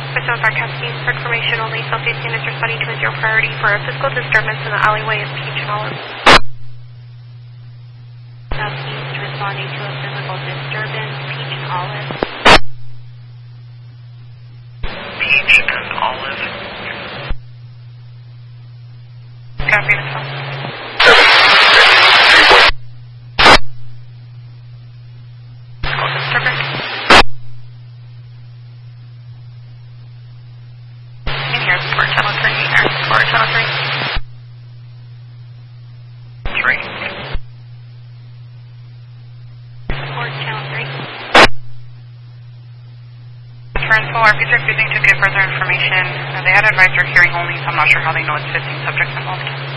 Pursuant broadcasting for information only, Southeast units responding to a zero priority for a physical disturbance in the alleyway of Peach and Olive. Southeast responding to a physical disturbance, Peach and Olive. Peach and Olive. Copy this one. Physical disturbance. In here, Port Channel 3, Port Channel 3. 3. Port Channel 3. Transpo, RP's refusing to give further information. They had advised for hearing only, so I'm not sure how they know it's 15 subjects involved.